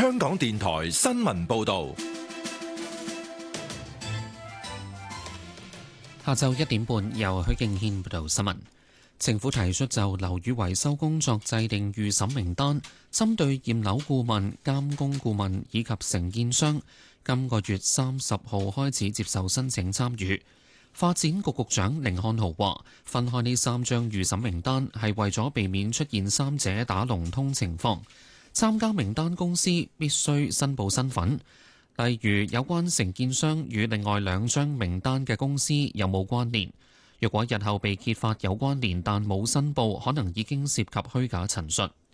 香港電台新聞報道。 下晝1點半，由許敬軒報道新聞。政府提出就樓宇維修工作制定預審名單，針對驗樓顧問、監工顧問以及承建商，今個月30號開始接受申請參與。發展局局長甯漢豪話：分開呢3張預審名單係為咗避免出現三者打龍通情況。參加名單公司必須申報身份，例如有關承建商與另外2張名單嘅公司有冇關聯。若果日後被揭發有關聯但冇申報，可能已經涉及虛假陳述。